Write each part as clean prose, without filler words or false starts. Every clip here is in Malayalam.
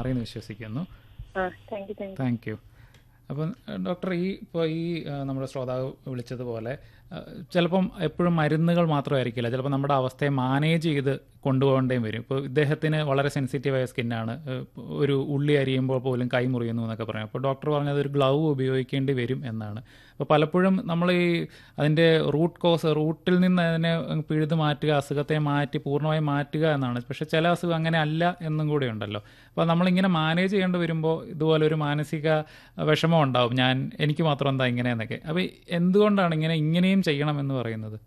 മാറിയെന്ന് വിശ്വസിക്കുന്നു. Thank you. അപ്പം ഡോക്ടർ, ഈ നമ്മുടെ ശ്രോതാവ് വിളിച്ചതുപോലെ ചിലപ്പം എപ്പോഴും മരുന്നുകൾ മാത്രമായിരിക്കില്ല, ചിലപ്പോൾ നമ്മുടെ അവസ്ഥയെ മാനേജ് ചെയ്ത് കൊണ്ടുപോകേണ്ടേയും വരും. ഇപ്പോൾ ഇദ്ദേഹത്തിന് വളരെ സെൻസിറ്റീവായ സ്കിന്നാണ്, ഒരു ഉള്ളി അരിയുമ്പോൾ പോലും കൈ മുറിയുന്നു എന്നൊക്കെ പറയും. അപ്പോൾ ഡോക്ടർ പറഞ്ഞത് ഒരു ഗ്ലൗ ഉപയോഗിക്കേണ്ടി വരും എന്നാണ്. അപ്പോൾ പലപ്പോഴും നമ്മൾ അതിൻ്റെ റൂട്ടിൽ നിന്ന് അതിനെ പിഴുത് മാറ്റുക, അസുഖത്തെ പൂർണ്ണമായി മാറ്റുക എന്നാണ്. പക്ഷേ ചില അസുഖം അങ്ങനെ അല്ല എന്നും കൂടെ ഉണ്ടല്ലോ. അപ്പോൾ നമ്മളിങ്ങനെ മാനേജ് ചെയ്യേണ്ടി വരുമ്പോൾ ഇതുപോലെ ഒരു മാനസിക വിഷമം ഉണ്ടാവും, എനിക്ക് മാത്രം എന്താ ഇങ്ങനെയെന്നൊക്കെ. അപ്പോൾ എന്തുകൊണ്ടാണ് ഇങ്ങനെയും ചെയ്യണമെന്ന് പറയുന്നത്?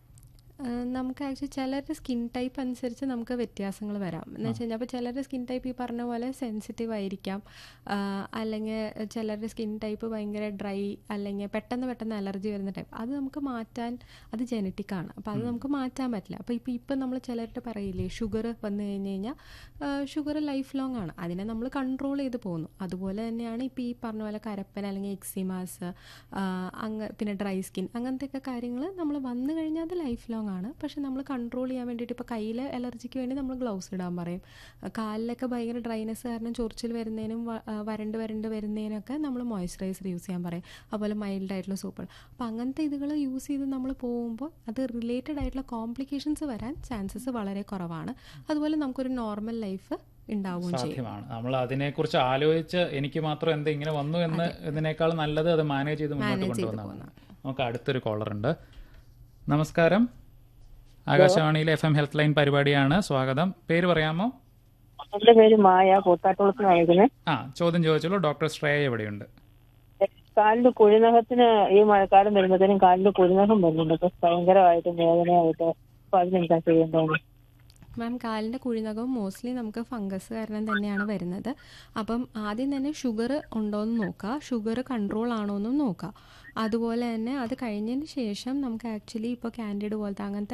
നമുക്ക് ആക്ച്വലി ചിലരുടെ സ്കിൻ ടൈപ്പ് അനുസരിച്ച് നമുക്ക് വ്യത്യാസങ്ങൾ വരാം. എന്ന് വെച്ച് കഴിഞ്ഞാൽ അപ്പോൾ ചിലരുടെ സ്കിൻ ടൈപ്പ് ഈ പറഞ്ഞ പോലെ സെൻസിറ്റീവ് ആയിരിക്കാം, അല്ലെങ്കിൽ ചിലരുടെ സ്കിൻ ടൈപ്പ് ഭയങ്കര ഡ്രൈ, അല്ലെങ്കിൽ പെട്ടെന്ന് അലർജി വരുന്ന ടൈപ്പ്. അത് നമുക്ക് മാറ്റാൻ, അത് ജനറ്റിക്കാണ്. അപ്പോൾ അത് നമുക്ക് മാറ്റാൻ പറ്റില്ല. അപ്പോൾ ഇപ്പം നമ്മൾ ചിലരുടെ പറയില്ലേ, ഷുഗർ വന്നു കഴിഞ്ഞാൽ ഷുഗർ ലൈഫ് ലോങ് ആണ്, അതിനെ നമ്മൾ കൺട്രോൾ ചെയ്ത് പോകുന്നു. അതുപോലെ തന്നെയാണ് ഇപ്പോൾ ഈ പറഞ്ഞ പോലെ കരപ്പൻ അല്ലെങ്കിൽ എക്സിമാസ്, പിന്നെ ഡ്രൈ സ്കിൻ, അങ്ങനത്തെയൊക്കെ കാര്യങ്ങൾ നമ്മൾ വന്നു കഴിഞ്ഞാൽ അത് ലൈഫ് ലോങ് ആണ്. പക്ഷെ നമ്മൾ കൺട്രോൾ ചെയ്യാൻ വേണ്ടിയിട്ട് ഇപ്പോൾ കയ്യിൽ അലർജിക്ക് വേണ്ടി നമ്മൾ ഗ്ലൗസ് ഇടാൻ പറയും. കാലിലൊക്കെ ഭയങ്കര ഡ്രൈനെസ് കാരണം ചൊറിച്ചിൽ വരുന്നതിനും വരണ്ട് വരുന്നതിനൊക്കെ നമ്മൾ മോയ്സ്ചറൈസർ യൂസ് ചെയ്യാൻ പറയും. അതുപോലെ മൈൽഡ് ആയിട്ടുള്ള സോപ്പുകൾ. അപ്പോൾ അങ്ങനത്തെ ഇതുകൾ യൂസ് ചെയ്ത് നമ്മൾ പോകുമ്പോൾ അത് റിലേറ്റഡ് ആയിട്ടുള്ള കോംപ്ലിക്കേഷൻസ് വരാൻ ചാൻസസ് വളരെ കുറവാണ്. അതുപോലെ നമുക്കൊരു നോർമൽ ലൈഫ് ഉണ്ടാവുകയും സാധ്യമാണ്. നമ്മൾ അതിനെക്കുറിച്ച് ആലോചിച്ച് എനിക്ക് മാത്രം എന്താ ഇങ്ങനെ വന്നു എന്ന് ഇതിനേക്കാൾ നല്ലത് അത് മാനേജ് ചെയ്ത് മുന്നോട്ട് കൊണ്ടുവന്നതാണ്. നമുക്ക് അടുത്തൊരു കോളർ ഉണ്ട്. നമസ്കാരം, ആകാശവാണിയിലെ FM ഹെൽത്ത് ലൈൻ പരിപാടിയാണ്, സ്വാഗതം. പേര് പറയാമോ? എന്റെ പേര് മായ, കൂത്താട്ടുകുളത്ത്. ചോദ്യം ചോദിച്ചോളൂ. ഡോക്ടർ ശ്രേയ എവിടെയുണ്ട്? കാലിന്റെ കുഴിനഖത്തിന് ഈ മഴക്കാലം വരുമ്പോഴത്തേനും കാലിന്റെ കുഴിനഖം വരുന്നുണ്ട്, ഭയങ്കരമായിട്ട് വേദനയായിട്ട്. അപ്പൊ അതിനെന്താ ചെയ്യേണ്ടത്? മാം, കാലിൻ്റെ കുഴിനഖവും മോസ്റ്റ്ലി നമുക്ക് ഫംഗസ് കാരണം തന്നെയാണ് വരുന്നത്. അപ്പം ആദ്യം തന്നെ ഷുഗർ ഉണ്ടോയെന്ന് നോക്കുക, ഷുഗർ കൺട്രോൾ ആണോ എന്നും നോക്കുക. അതുപോലെ തന്നെ അത് കഴിഞ്ഞതിന് ശേഷം നമുക്ക് ആക്ച്വലി ഇപ്പോൾ കാൻഡിഡ് പോലത്തെ അങ്ങനത്തെ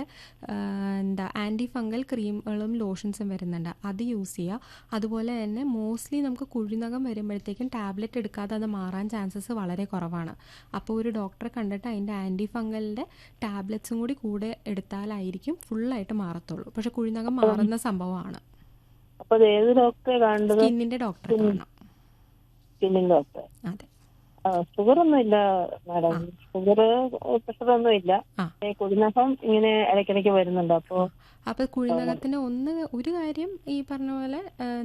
ആൻറ്റി ഫംഗൽ ക്രീമുകളും ലോഷൻസും വരുന്നുണ്ട്, അത് യൂസ് ചെയ്യുക. അതുപോലെ തന്നെ മോസ്റ്റ്ലി നമുക്ക് കുഴിനഖം വരുമ്പോഴത്തേക്കും ടാബ്ലറ്റ് എടുക്കാതെ അത് മാറാൻ ചാൻസസ് വളരെ കുറവാണ്. അപ്പോൾ ഒരു ഡോക്ടറെ കണ്ടിട്ട് അതിൻ്റെ ആൻറ്റി ഫംഗലിൻ്റെ ടാബ്ലറ്റ്സും കൂടെ എടുത്താലായിരിക്കും ഫുള്ളായിട്ട് മാറത്തുള്ളൂ. പക്ഷെ കുഴിനഖം മാറുന്ന സംഭവമാണ്. അപ്പോൾ ഏത് ഡോക്ടറെ കാണേണ്ടത്? സ്കിന്നിൻ്റെ ഡോക്ടറെ കാണണം. സ്കിന്നിൻ്റെ ഡോക്ടർ. അതെ. ഷുഗർ ഒന്നും ഇല്ല മാഡം, ഷുഗർ പ്രഷർ ഒന്നും ഇല്ല. കുഴിനഖം ഇങ്ങനെ ഇടയ്ക്കിടയ്ക്ക് വരുന്നുണ്ട്. അപ്പോൾ കുഴിനഖത്തിന് ഒരു കാര്യം ഈ പറഞ്ഞ പോലെ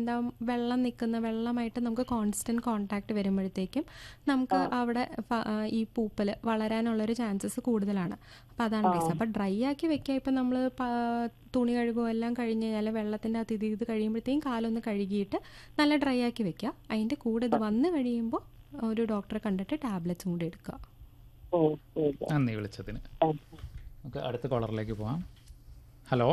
വെള്ളമായിട്ട് നമുക്ക് കോൺസ്റ്റന്റ് കോണ്ടാക്ട് വരുമ്പോഴത്തേക്കും നമുക്ക് അവിടെ ഈ പൂപ്പൽ വളരാനുള്ളൊരു ചാൻസസ് കൂടുതലാണ്. അപ്പോൾ അതാണ് റീസൺ. അപ്പോൾ ഡ്രൈ ആക്കി വെക്കുക. ഇപ്പം നമ്മൾ തുണി കഴുകുക എല്ലാം കഴിഞ്ഞ് കഴിഞ്ഞാൽ വെള്ളത്തിൻ്റെ അകത്ത് ഇത് കഴിയുമ്പോഴത്തേക്കും കാലൊന്ന് കഴുകിയിട്ട് നല്ല ഡ്രൈ ആക്കി വെക്കുക. അതിൻ്റെ കൂടെ ഇത് വന്നു കഴിയുമ്പോൾ ഒരു ഡോക്ടറെ കണ്ടിട്ട് ടാബ്ലറ്റ്സും കൂടി എടുക്കുക. നന്ദി വിളിച്ചതിന്. നമുക്ക് അടുത്ത കോളറിലേക്ക് പോവാം. Hello.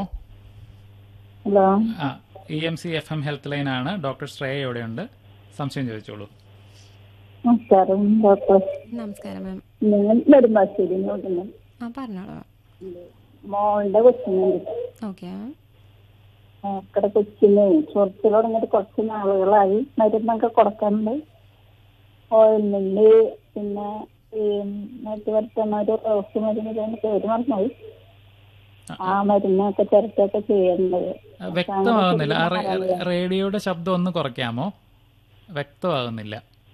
EMC FM health line ആണ്. ഡോക്ടർ ശ്രേയ എവിടെയുണ്ട്? സംശയം ചോദിച്ചോളൂ. നമസ്കാരം ഡോക്ടർ. നമസ്കാരം മാം. ഞാൻ നെടുമ്പാശ്ശേരി പറഞ്ഞോളൂ. മോളുടെ കൊച്ചിനുണ്ട്. ഓക്കെ. കൊച്ചിന് ചൊറിച്ചിൽ തുടങ്ങിയിട്ട് കുറച്ച് നാളുകളായി. മരുന്നൊക്കെ കൊടുക്കാറുണ്ട്, ഓയിൽമെന്റ്, പിന്നെ മറ്റു വരുത്തുന്ന ഒരു റോസ് മരുന്ന് പേര് മറന്നുപോയി. ആ മരുന്നൊക്കെ ചിരട്ടൊക്കെ ചെയ്യേണ്ടത്. വ്യക്തമാകുന്നില്ല. റേഡിയോയുടെ ശബ്ദം ഒന്ന് കുറയ്ക്കാമോ? വ്യക്തമാകുന്നില്ല.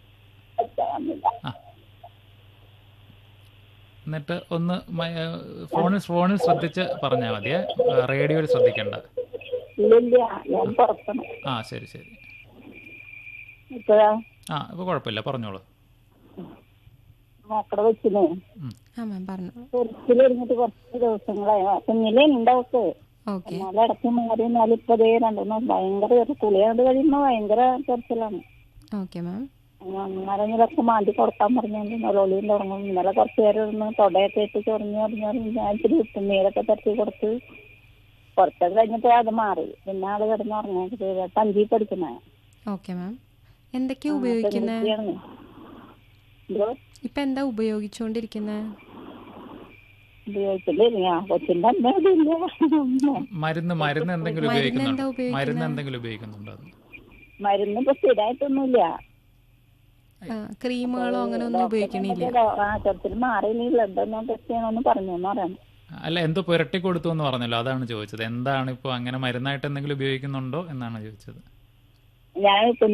എന്നിട്ട് ഒന്ന് ഫോണിൽ ശ്രദ്ധിച്ച് പറഞ്ഞാൽ മതിയെ, റേഡിയോയിൽ ശ്രദ്ധിക്കണ്ട. ശരി. ഇപ്പൊ കുഴപ്പമില്ല, പറഞ്ഞോളൂ. മക്കളെ വെച്ചിനെ ചൊറിച്ചിലൊരുങ്ങിട്ട് കുറച്ച് ദിവസങ്ങളായി. കുഞ്ഞിലേ ഉണ്ടാവട്ടെ, എന്നാലും ഇടയ്ക്ക് മാറി. എന്നാലും ഇപ്പൊ 2 ഭയങ്കര കുളിയാണ്ട് കഴിയുമ്പോ ഭയങ്കര ചൊറിച്ചിലാണ്. അന്നേരം ഇതൊക്കെ മാറ്റി കൊടുക്കാൻ പറഞ്ഞു നൊലോളിയും തുടങ്ങും. ഇന്നലെ കുറച്ചു നേരം തൊടയൊക്കെ ഇട്ട് ചൊറിഞ്ഞ് ഞാൻ ഇത്തിരി ഉപ്പുനീരൊക്കെ തട്ടി കൊടുത്ത് കുറച്ചത് കഴിഞ്ഞിട്ട് അത് മാറി. പിന്നെ ആള് കിടന്നുറങ്ങി. 5ൽ പഠിക്കുന്നേ. എന്തൊക്കെയാ ഉപയോഗിക്കുന്നത്? ഇപ്പൊ എന്താ ഉപയോഗിച്ചോണ്ടിരിക്കുന്നത്? മരുന്ന് എന്തെങ്കിലും ഉപയോഗിക്കുന്നുണ്ടോ? മരുന്ന് ഇപ്പൊ സ്ഥിരമായിട്ടൊന്നുമില്ല. ക്രീമുകളോ അങ്ങനെ ഒന്നും ഉപയോഗിക്കണില്ല. ചെറുത്തിൽ മാറിയില്ല. ബ്ലഡ് ടെസ്റ്റ് ചെയ്യണമെന്ന് പറഞ്ഞു. അല്ല, എന്തോ പുരട്ടി കൊടുത്തു എന്ന് പറഞ്ഞല്ലോ, അതാണ് ചോദിച്ചത്. എന്താണ് ഇപ്പൊ അങ്ങനെ മരുന്നായിട്ട് എന്തെങ്കിലും ഉപയോഗിക്കുന്നുണ്ടോ എന്നാണ് ചോദിച്ചത്. ഞാൻ